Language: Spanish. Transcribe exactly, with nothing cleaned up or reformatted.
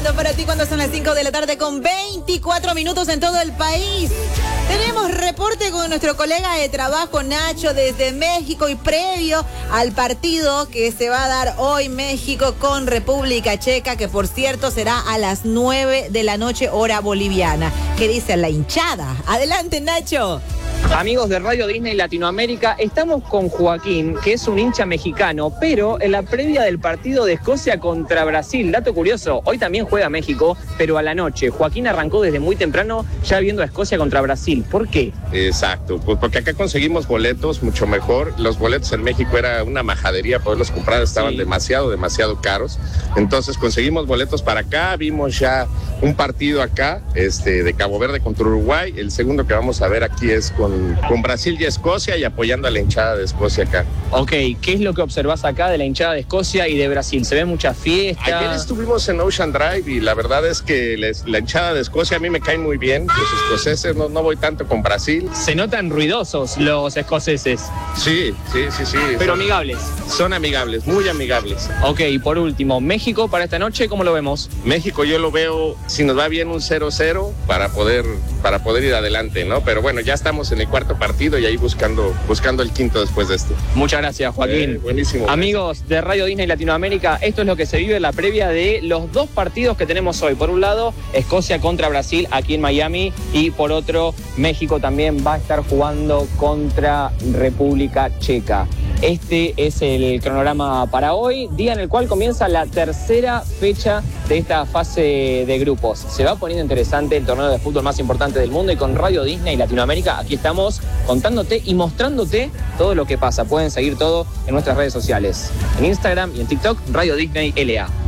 Tremendo para ti cuando son las cinco de la tarde con veinticuatro minutos en todo el país. Tenemos reporte con nuestro colega de trabajo Nacho desde México y previo al partido que se va a dar hoy México con República Checa, que por cierto será a las nueve de la noche hora boliviana. ¿Qué dice la hinchada? Adelante, Nacho. Amigos de Radio Disney Latinoamérica, estamos con Joaquín, que es un hincha mexicano, pero en la previa del partido de Escocia contra Brasil, dato curioso, hoy también juega México, pero a la noche. Joaquín arrancó desde muy temprano ya viendo a Escocia contra Brasil. ¿Por qué? Exacto, pues porque acá conseguimos boletos mucho mejor. Los boletos en México era una majadería poderlos comprar, estaban sí. demasiado, demasiado caros. Entonces conseguimos boletos para acá, vimos ya un partido acá, este, de Cabo Verde contra Uruguay. El segundo que vamos a ver aquí es con Con, con Brasil y Escocia y apoyando a la hinchada de Escocia acá. Ok, ¿qué es lo que observás acá de la hinchada de Escocia y de Brasil? ¿Se ven muchas fiestas? Ayer estuvimos en Ocean Drive y la verdad es que les, la hinchada de Escocia a mí me cae muy bien. Los escoceses, no, no voy tanto con Brasil. Se notan ruidosos los escoceses. Sí, sí, sí, sí. Pero son, amigables. Son amigables, muy amigables. Ok, y por último, México para esta noche, ¿cómo lo vemos? México yo lo veo, si nos va bien, un cero cero para poder, para poder ir adelante, ¿no? Pero bueno, ya estamos en el cuarto partido y ahí buscando, buscando el quinto después de este. Muchas gracias, Joaquín. Eh, buenísimo. Amigos de Radio Disney Latinoamérica, esto es lo que se vive en la previa de los dos partidos que tenemos hoy. Por un lado, Escocia contra Brasil aquí en Miami y por otro, México también va a estar jugando contra República Checa. Este es el cronograma para hoy, día en el cual comienza la tercera fecha de esta fase de grupos. Se va poniendo interesante el torneo de fútbol más importante del mundo y con Radio Disney Latinoamérica aquí estamos contándote y mostrándote todo lo que pasa. Pueden seguir todo en nuestras redes sociales, en Instagram y en TikTok, Radio Disney L A.